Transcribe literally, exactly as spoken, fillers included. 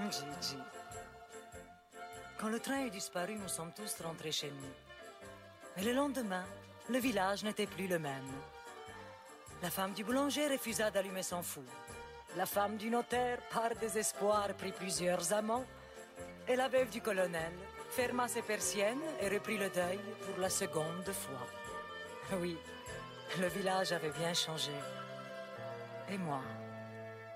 Gigi. Quand le train est disparu, nous sommes tous rentrés chez nous. Et le lendemain, le village n'était plus le même. La femme du boulanger refusa d'allumer son four. La femme du notaire, par désespoir, prit plusieurs amants. Et la veuve du colonel ferma ses persiennes et reprit le deuil pour la seconde fois. Oui, le village avait bien changé. Et moi